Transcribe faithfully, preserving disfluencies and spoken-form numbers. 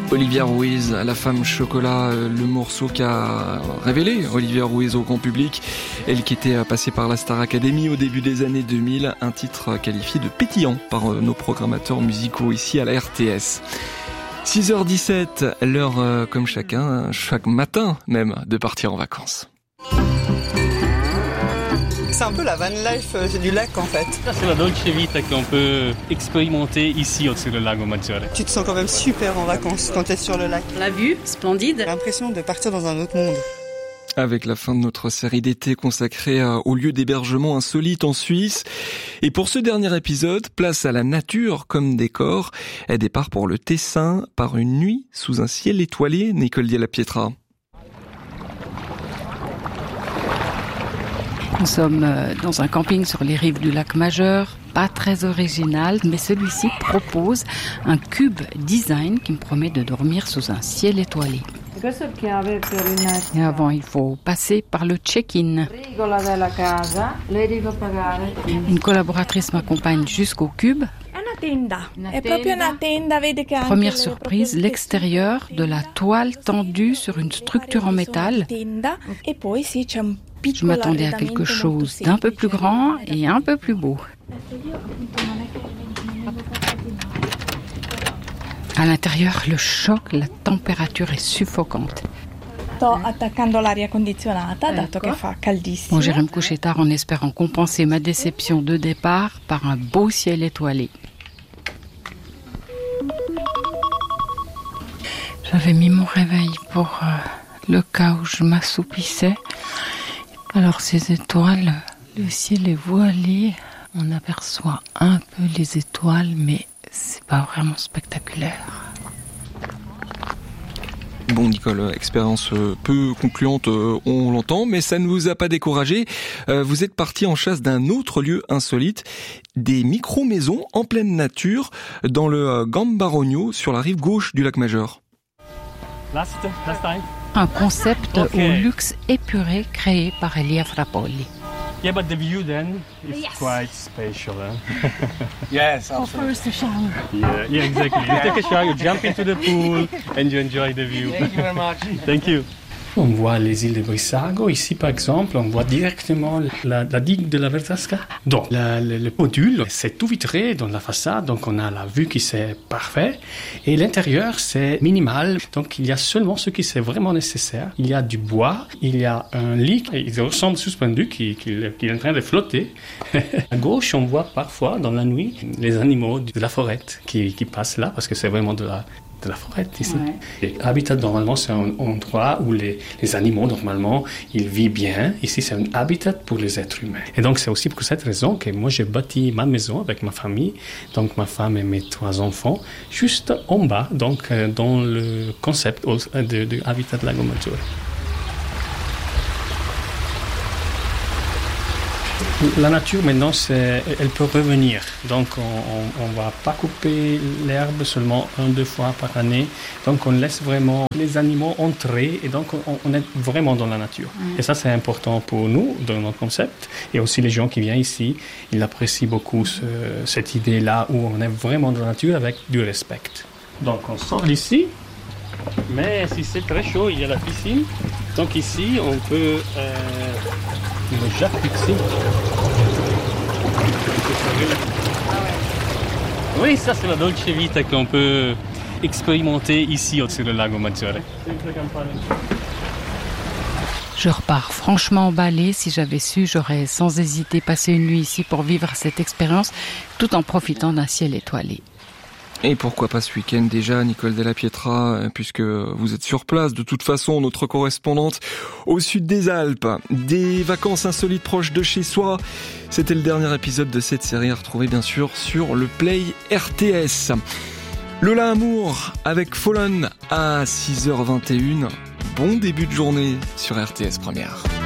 Olivia Ruiz, la femme chocolat, le morceau qu'a révélé Olivia Ruiz au grand public, elle qui était passée par la Star Academy au début des années deux mille, un titre qualifié de pétillant par nos programmateurs musicaux ici à la R T S. six heures dix-sept, l'heure comme chacun, chaque matin même, de partir en vacances. C'est un peu la van life du lac en fait. Ça c'est la Dolce Vita qu'on peut expérimenter ici au-dessus du lago Maggiore. Tu te sens quand même super en vacances quand tu es sur le lac. La vue, splendide. J'ai l'impression de partir dans un autre monde. Avec la fin de notre série d'été consacrée au lieu d'hébergement insolite en Suisse. Et pour ce dernier épisode, place à la nature comme décor. Et départ pour le Tessin par une nuit sous un ciel étoilé, Nicole Della Pietra. Nous sommes dans un camping sur les rives du lac Majeur, pas très original, mais celui-ci propose un cube design qui me promet de dormir sous un ciel étoilé. Et avant, il faut passer par le check-in. Une collaboratrice m'accompagne jusqu'au cube. Première surprise, l'extérieur de la toile tendue sur une structure en métal. Je m'attendais à quelque chose d'un peu plus grand et un peu plus beau. À l'intérieur, le choc, la température est suffocante. Bon, j'irai me coucher tard en espérant compenser ma déception de départ par un beau ciel étoilé. J'avais mis mon réveil pour euh, le cas où je m'assoupissais. Alors ces étoiles, le ciel est voilé, on aperçoit un peu les étoiles, mais c'est pas vraiment spectaculaire. Bon Nicole, expérience peu concluante, on l'entend, mais ça ne vous a pas découragé. Vous êtes parti en chasse d'un autre lieu insolite, des micro-maisons en pleine nature dans le Gambarogno, sur la rive gauche du lac Majeur. Last, last time. Un concept Okay. au luxe épuré créé par Elia Frappoli. Yeah, but the view then is yes. quite special. Huh? Yes, Oh, first a shower. Yeah, yeah, exactly. You take a shower, you jump into the pool, and you enjoy the view. Thank you very much. Thank you. On voit les îles de Brissago. Ici, par exemple, on voit directement la, la digue de la Verzasca. Donc, la, le, le module, c'est tout vitré dans la façade, donc on a la vue qui c'est parfait. Et l'intérieur, c'est minimal, donc il y a seulement ce qui c'est vraiment nécessaire. Il y a du bois, il y a un lit, il ressemble suspendu, qui, qui, qui est en train de flotter. À gauche, on voit parfois, dans la nuit, les animaux de la forêt qui, qui passent là, parce que c'est vraiment de la... de la forêt ici. Ouais. L'habitat, normalement, c'est un endroit où les, les animaux, normalement, ils vivent bien. Ici, c'est un habitat pour les êtres humains. Et donc, c'est aussi pour cette raison que moi, j'ai bâti ma maison avec ma famille, donc ma femme et mes trois enfants, juste en bas, donc euh, dans le concept de, de habitat de Lago Maggiore. La nature, maintenant, c'est, elle peut revenir. Donc, on ne va pas couper l'herbe seulement un, deux fois par année. Donc, on laisse vraiment les animaux entrer et donc, on, on est vraiment dans la nature. Mmh. Et ça, c'est important pour nous, dans notre concept. Et aussi, les gens qui viennent ici, ils apprécient beaucoup ce, cette idée-là où on est vraiment dans la nature avec du respect. Donc, on sort d'ici. Mais si c'est très chaud, il y a la piscine. Donc, ici, on peut... Euh, le jacuzzi. Oui, ça c'est la Dolce Vita qu'on peut expérimenter ici au-dessus du lago Maggiore. Je repars franchement emballée. Si j'avais su, j'aurais sans hésiter passé une nuit ici pour vivre cette expérience, tout en profitant d'un ciel étoilé. Et pourquoi pas ce week-end déjà, Nicole Della Pietra, puisque vous êtes sur place, de toute façon, notre correspondante au sud des Alpes. Des vacances insolites proches de chez soi. C'était le dernier épisode de cette série à retrouver bien sûr sur le Play R T S. Lola Amour avec Fallen à six heures vingt et une. Bon début de journée sur R T S Première.